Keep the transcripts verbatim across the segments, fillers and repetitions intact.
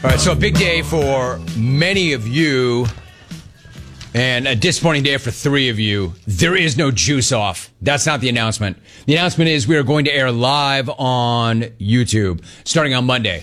All right, so a big day for many of you and a disappointing day for three of you. There is no Juice Off. That's not the announcement. The announcement is we are going to air live on YouTube starting on Monday.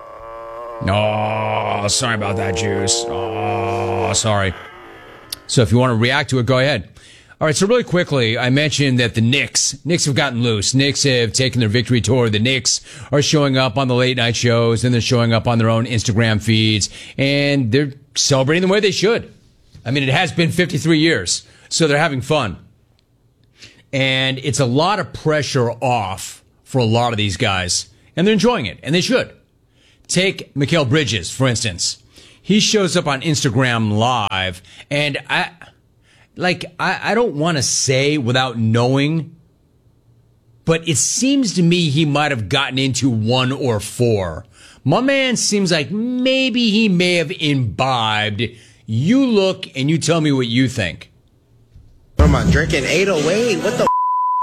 Oh, sorry about that, Juice. Oh, sorry. So if you want to react to it, go ahead. All right, so really quickly, I mentioned that the Knicks, Knicks have gotten loose. Knicks have taken their victory tour. The Knicks are showing up on the late night shows, and they're showing up on their own Instagram feeds, and they're celebrating the way they should. I mean, it has been fifty-three years, so they're having fun. And it's a lot of pressure off for a lot of these guys, and they're enjoying it, and they should. Take Mikal Bridges, for instance. He shows up on Instagram Live, and I... Like, I, I don't want to say without knowing, but it seems to me he might have gotten into one or four. My man seems like maybe he may have imbibed. You look and you tell me what you think. What am I drinking? eight oh eight? What the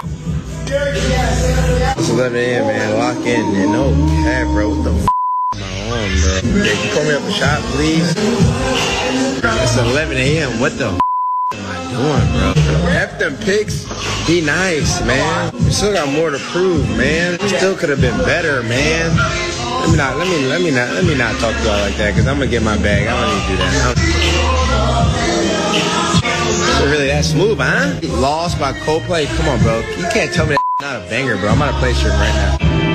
f***? It's eleven a.m., man. Lock in. And no cap, bro. What the f*** am I on, bro? Yeah, can you call me up the shop, please? It's eleven a.m. What the f*** am I doing, bro? F them picks. Be nice, man. We still got more to prove, man. Still could have been better, man. Let me not, let me, let me not, let me not talk to y'all like that, because I'm going to get my bag. I don't need to do that. It's really that smooth, huh? Lost by Coldplay? Come on, bro. You can't tell me that's not a banger, bro. I'm about to play shit right now.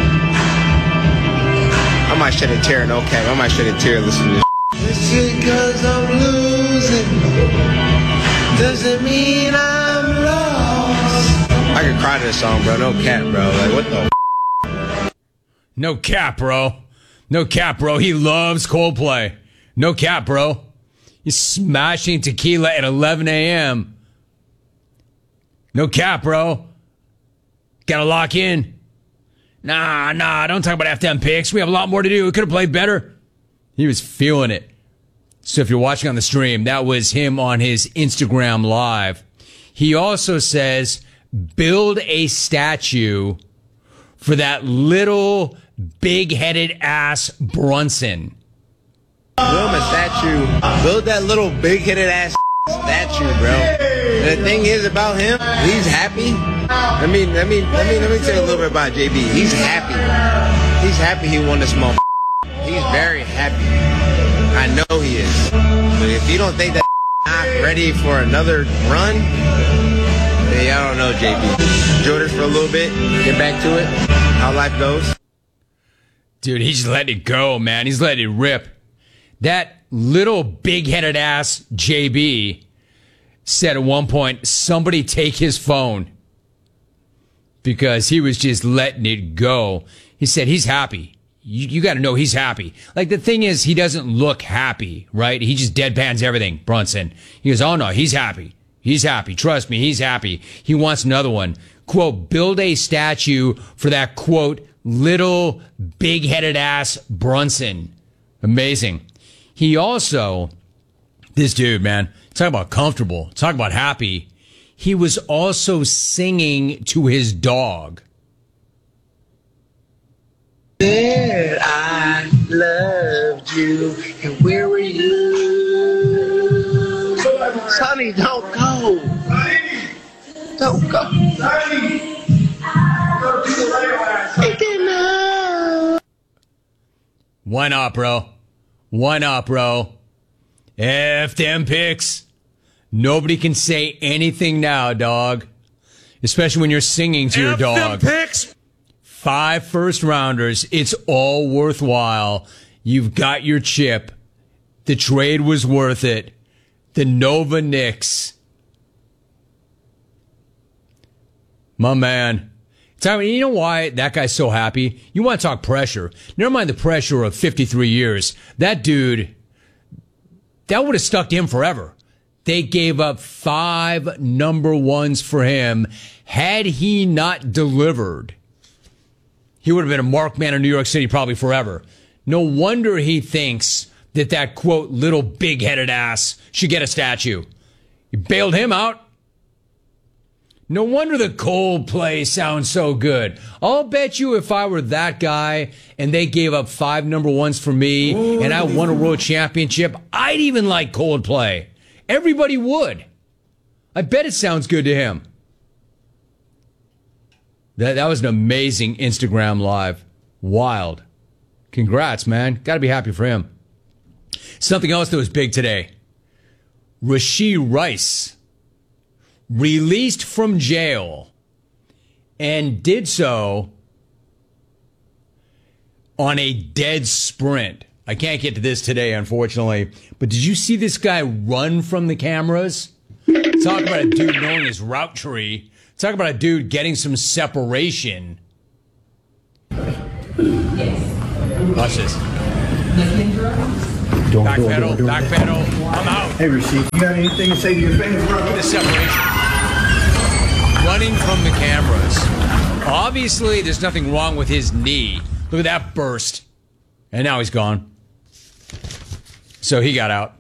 I might shed a tear, no cap. I might shed a tear listening to this. Just because I'm losing doesn't mean I'm lost. I could cry to this song, bro. No cap, bro. Like, what the f***? No cap, bro. No cap, bro. He loves Coldplay. No cap, bro. He's smashing tequila at eleven a.m. No cap, bro. Gotta lock in. Nah, nah, don't talk about F them picks. We have a lot more to do. We could have played better. He was feeling it. So if you're watching on the stream, that was him on his Instagram Live. He also says, build a statue for that little big-headed ass Brunson. Build him a statue. Build that little big-headed ass statue, bro. And the thing is about him, he's happy. Let me, let me, let me, let me tell you a little bit about J B. He's happy. He's happy he won this motherfucker. He's very happy. I know he is. But if you don't think that not ready for another run, then I don't know, J B. Enjoy this for a little bit. Get back to it. How life goes. Dude, he's letting it go, man. He's letting it rip. That little big-headed ass J B said at one point, somebody take his phone. Because he was just letting it go. He said he's happy. You, you got to know he's happy. Like, the thing is, he doesn't look happy, right? He just deadpans everything, Brunson. He goes, oh, no, he's happy. He's happy. Trust me, he's happy. He wants another one. Quote, build a statue for that, quote, little big-headed ass Brunson. Amazing. He also, this dude, man, talk about comfortable, talk about happy. He was also singing to his dog. Said I loved you, and where were you? Sonny, don't go. Don't go. Why not, bro? Why not, bro? F them picks. Nobody can say anything now, dog. Especially when you're singing to your dog. F them picks. Five first rounders. It's all worthwhile. You've got your chip. The trade was worth it. The Nova Knicks. My man. Tell me, you know why that guy's so happy? You want to talk pressure. Never mind the pressure of fifty-three years. That dude, that would have stuck to him forever. They gave up five number ones for him. Had he not delivered, he would have been a marked man in New York City probably forever. No wonder he thinks that that, quote, little big-headed ass should get a statue. You bailed him out. No wonder the Coldplay sounds so good. I'll bet you if I were that guy and they gave up five number ones for me Ooh. and I won a world championship, I'd even like Coldplay. Everybody would. I bet it sounds good to him. That, that was an amazing Instagram live. Wild. Congrats, man. Got to be happy for him. Something else that was big today. Rashee Rice released from jail and did so on a dead sprint. I can't get to this today, unfortunately. But did you see this guy run from the cameras? Talk about a dude knowing his route tree. Talk about a dude getting some separation. Watch this. Don't back do it, pedal, don't do it. back pedal. I'm out. Hey, Rashee, you got anything to say to your fans, bro? Look at the separation. Running from the cameras. Obviously, there's nothing wrong with his knee. Look at that burst. And now he's gone. So he got out.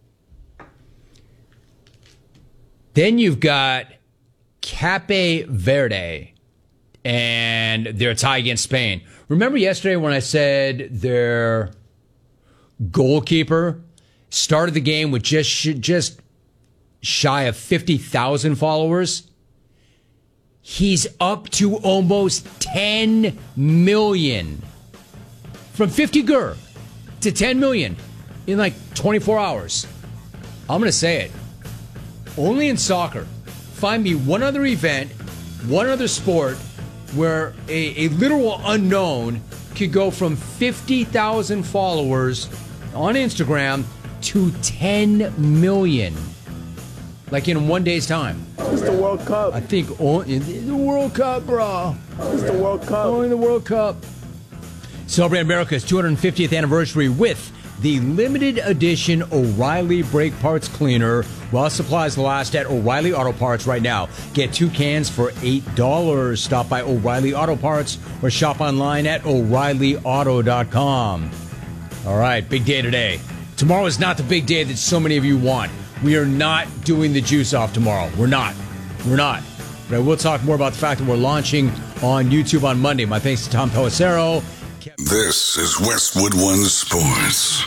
Then you've got Cape Verde and their tie against Spain. Remember yesterday when I said their goalkeeper started the game with just just shy of fifty thousand followers? He's up to almost ten million. From fifty gur to ten million in like twenty-four hours. I'm going to say it. Only in soccer. Find me one other event, one other sport where a, a literal unknown could go from fifty thousand followers on Instagram to ten million. Like in one day's time. It's the World Cup. I think only in the World Cup, bro. It's the World Cup. Only the World Cup. Celebrate America's two hundred fiftieth anniversary with the limited edition O'Reilly Brake Parts Cleaner while supplies last at O'Reilly Auto Parts right now. Get two cans for eight dollars. Stop by O'Reilly Auto Parts or shop online at O'Reilly Auto dot com. All right, big day today. Tomorrow is not the big day that so many of you want. We are not doing the juice off tomorrow. We're not. We're not. But I will talk more about the fact that we're launching on YouTube on Monday. My thanks to Tom Pelissero. This is Westwood One Sports.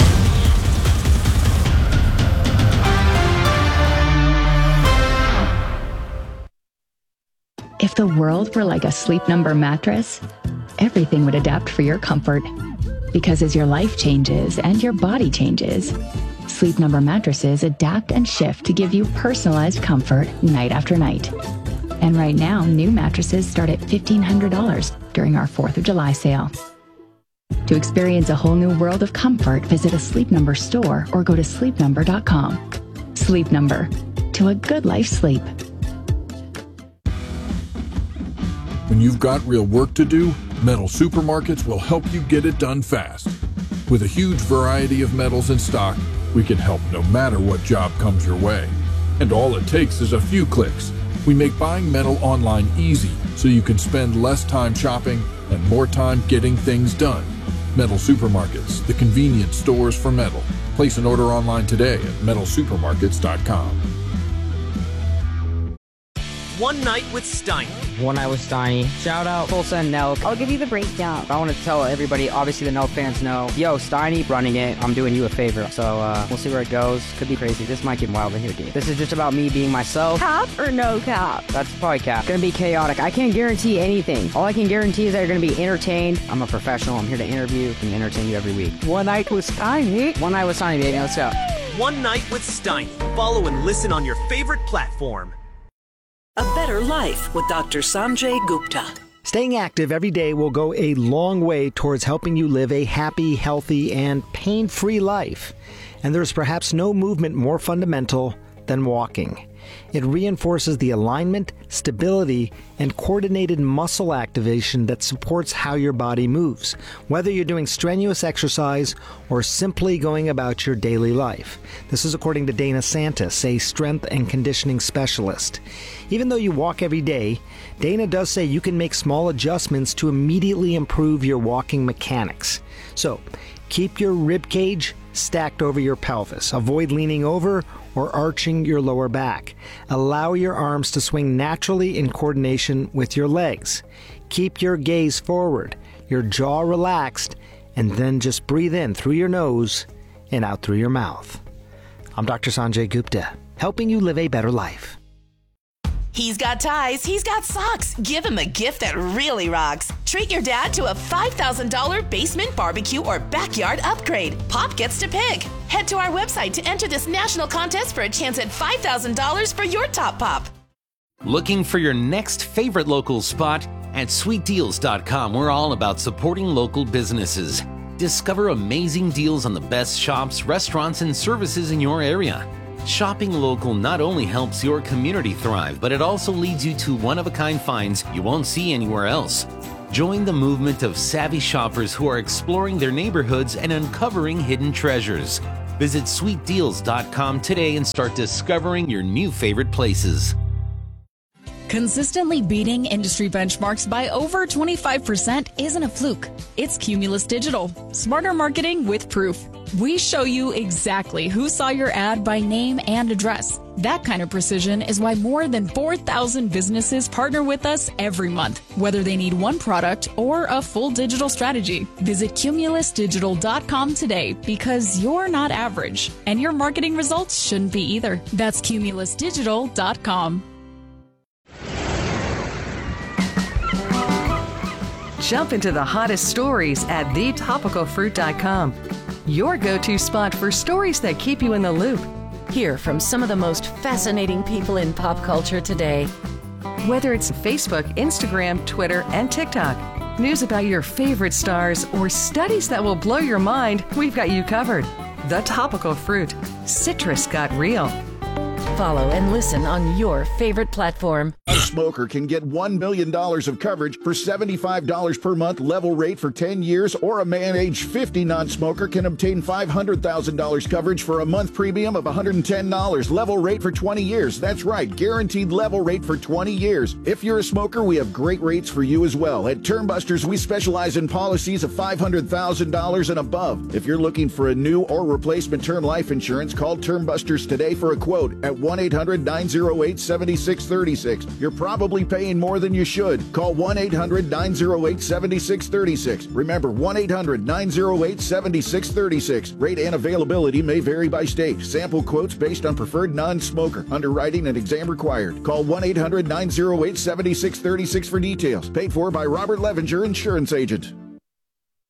If the world were like a Sleep Number mattress, everything would adapt for your comfort. Because as your life changes and your body changes, Sleep Number mattresses adapt and shift to give you personalized comfort night after night. And right now, new mattresses start at fifteen hundred dollars during our fourth of July sale. To experience a whole new world of comfort, visit a Sleep Number store or go to sleep number dot com. Sleep Number. To a good life sleep. When you've got real work to do, Metal Supermarkets will help you get it done fast. With a huge variety of metals in stock, we can help no matter what job comes your way. And all it takes is a few clicks. We make buying metal online easy so you can spend less time shopping and more time getting things done. Metal Supermarkets, the convenience stores for metal. Place an order online today at metal supermarkets dot com. One Night with Steiny. One Night with Steiny. Shout out Tulsa and Nelk. I'll give you the breakdown. I want to tell everybody, obviously the Nelk fans know, yo, Steiny running it. I'm doing you a favor. So uh, we'll see where it goes. Could be crazy. This might get wild in here, dude. This is just about me being myself. Cap or no cap? That's probably cap. Gonna be chaotic. I can't guarantee anything. All I can guarantee is that you're gonna be entertained. I'm a professional. I'm here to interview and entertain you every week. One Night with Steiny. One Night with Steiny, baby. Let's go. One Night with Steiny. Follow and listen on your favorite platform. A better life with Doctor Sanjay Gupta. Staying active every day will go a long way towards helping you live a happy, healthy, and pain-free life. And there's perhaps no movement more fundamental than walking. It reinforces the alignment, stability, and coordinated muscle activation that supports how your body moves, whether you're doing strenuous exercise or simply going about your daily life. This is according to Dana Santis, a strength and conditioning specialist. Even though you walk every day, Dana does say you can make small adjustments to immediately improve your walking mechanics. So, keep your rib cage stacked over your pelvis. Avoid leaning over or arching your lower back. Allow your arms to swing naturally in coordination with your legs. Keep your gaze forward, your jaw relaxed, and then just breathe in through your nose and out through your mouth. I'm Doctor Sanjay Gupta, helping you live a better life. He's got ties, he's got socks. Give him a gift that really rocks. Treat your dad to a five thousand dollars basement barbecue or backyard upgrade. Pop gets to pick. Head to our website to enter this national contest for a chance at five thousand dollars for your top pop. Looking for your next favorite local spot? At sweet deals dot com, we're all about supporting local businesses. Discover amazing deals on the best shops, restaurants, and services in your area. Shopping local not only helps your community thrive, but it also leads you to one-of-a-kind finds you won't see anywhere else. Join the movement of savvy shoppers who are exploring their neighborhoods and uncovering hidden treasures. Visit sweet deals dot com today and start discovering your new favorite places. Consistently beating industry benchmarks by over twenty-five percent isn't a fluke. It's Cumulus Digital. Smarter marketing with proof. We show you exactly who saw your ad by name and address. That kind of precision is why more than four thousand businesses partner with us every month, whether they need one product or a full digital strategy. Visit Cumulus Digital dot com today because you're not average, and your marketing results shouldn't be either. That's Cumulus Digital dot com. Jump into the hottest stories at the topical fruit dot com. Your go-to spot for stories that keep you in the loop. Hear from some of the most fascinating people in pop culture today. Whether it's Facebook, Instagram, Twitter, and TikTok, news about your favorite stars, or studies that will blow your mind, we've got you covered. The Topical Fruit. Citrus got real. Follow and listen on your favorite platform. A smoker can get one million dollars of coverage for seventy-five dollars per month, level rate for ten years, or a man age fifty non-smoker can obtain five hundred thousand dollars coverage for a month premium of one hundred ten dollars, level rate for twenty years. That's right, guaranteed level rate for twenty years. If you're a smoker, we have great rates for you as well. At Termbusters, we specialize in policies of five hundred thousand dollars and above. If you're looking for a new or replacement term life insurance, call Termbusters today for a quote at one eight hundred nine oh eight seven six three six. You're probably paying more than you should. Call one eight hundred nine oh eight seven six three six. Remember, one eight hundred nine oh eight seven six three six. Rate and availability may vary by state. Sample quotes based on preferred non-smoker. Underwriting and exam required. Call one eight hundred nine oh eight seven six three six for details. Paid for by Robert Levenger, Insurance Agent.